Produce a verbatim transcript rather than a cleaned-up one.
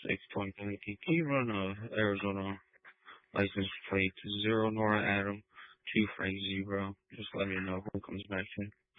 six twenty twenty. Can you run a Arizona license plate zero Nora Adam two Frank zero? Just let me know who comes back in.